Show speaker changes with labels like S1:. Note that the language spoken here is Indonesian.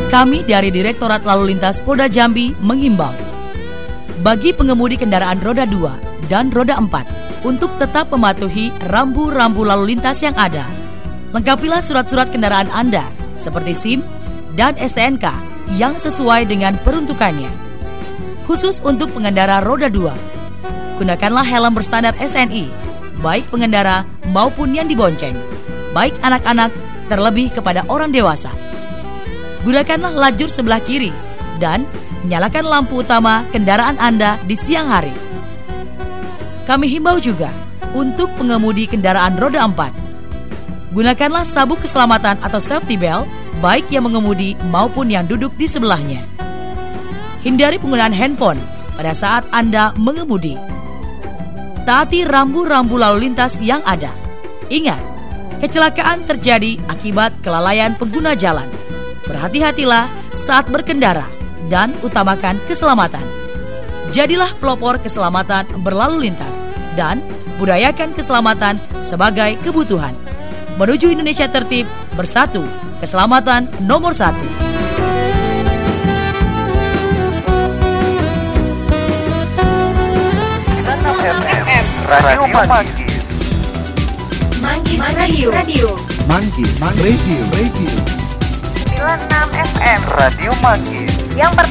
S1: Kami dari Direktorat Lalu Lintas Polda Jambi menghimbau bagi pengemudi kendaraan roda 2 dan roda 4 untuk tetap mematuhi rambu-rambu lalu lintas yang ada. Lengkapilah surat-surat kendaraan Anda seperti SIM dan STNK yang sesuai dengan peruntukannya. Khusus untuk pengendara roda 2, gunakanlah helm berstandar SNI, baik pengendara maupun yang dibonceng, baik anak-anak terlebih kepada orang dewasa. Gunakanlah lajur sebelah kiri dan nyalakan lampu utama kendaraan Anda di siang hari. Kami himbau juga untuk pengemudi kendaraan roda 4. Gunakanlah sabuk keselamatan atau safety belt baik yang mengemudi maupun yang duduk di sebelahnya. Hindari penggunaan handphone pada saat Anda mengemudi. Taati rambu-rambu lalu lintas yang ada. Ingat, kecelakaan terjadi akibat kelalaian pengguna jalan. Berhati-hatilah saat berkendara dan utamakan keselamatan. Jadilah pelopor keselamatan berlalu lintas dan budayakan keselamatan sebagai kebutuhan. Menuju Indonesia tertib, bersatu, keselamatan nomor 1.
S2: Radio Manggis.
S3: Radio.
S2: Manggis Radio.
S3: 96 FM
S2: Radio Manggis.
S3: yang